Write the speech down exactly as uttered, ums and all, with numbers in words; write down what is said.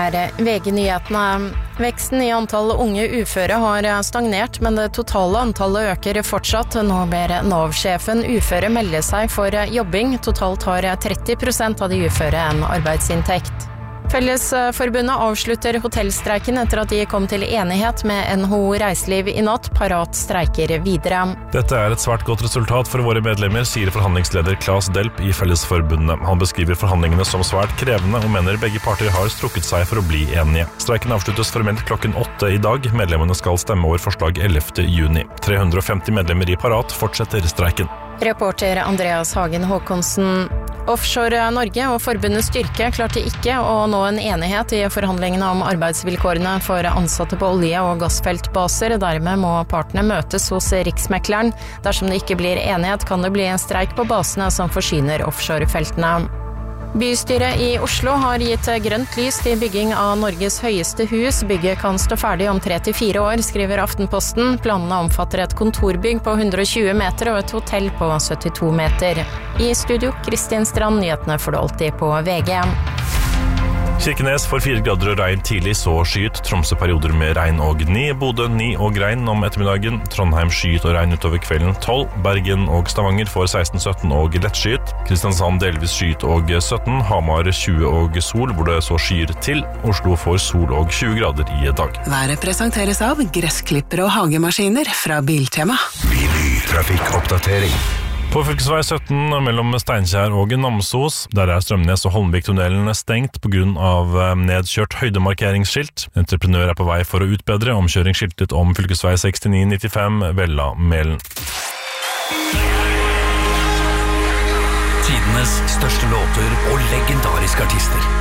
Er V G-nyhetene. Veksten i antall unge uføre har stagnert, men det totale antallet øker fortsatt. Nå ber Nav-sjefen uføre melde seg for jobbing. Totalt har tretti prosent av de uføre en arbeidsinntekt. Fellesforbundet avslutter hotellstreiken etter at de kom til enighet med N H O Reiseliv i natt. Parat streiker videre. Dette er et svært godt resultat for våre medlemmer, sier forhandlingsleder Claes Delp i Fellesforbundet. Han beskriver forhandlingene som svært krevende og mener begge parter har strukket seg for å bli enige. Streiken avsluttes formelt klokken åtte i dag. Medlemmene skal stemme over forslag ellevte juni. tre hundre og femti medlemmer i Parat fortsetter streiken. Reporter Andreas Hagen Håkonsen. Offshore Norge og forbundet Styrke klarte ikke å nå en enighet i forhandlingene om arbeidsvilkårene for ansatte på olje- og gassfeltbaser. Dermed må partene møtes hos Riksmekleren. Dersom det ikke blir enighet, kan det bli en streik på basene som forsyner offshorefeltene. Bystyret i Oslo har gitt grønt lys til bygging av Norges høyeste hus. Bygget kan stå ferdig om tre til fire år, skriver Aftenposten. Planene omfatter et kontorbygg på hundre og tjue meter og et hotell på syttito meter. I studio, Kristin Strand, nyhetene får du alltid på V G. Kirkenes får fire grader og regn tidlig, så skyet. Tromsø perioder med regn og ni. Bodø ni og regn om ettermiddagen. Trondheim skyet og regn utover kvelden tolv. Bergen og Stavanger får seksten sytten og lettskyet. Kristiansand delvis skyet og sytten. Hamar tjue og sol, hvor det så skyer til. Oslo får sol og tjue grader i dag. Været presenteres av gressklippere og hagemaskiner fra Biltema. Trafikkoppdatering. På fylkesvei sytten mellom Steinkjer og Namsos, der er Strømnes og Holmvik-tunnelen stengt på grunn av nedkjørt høydemarkeringsskilt. Entreprenør er på vei for å utbedre omkjøringsskiltet om fylkesvei sekstini nittifem Vella-Melen. Tidenes største låter og legendariske artister.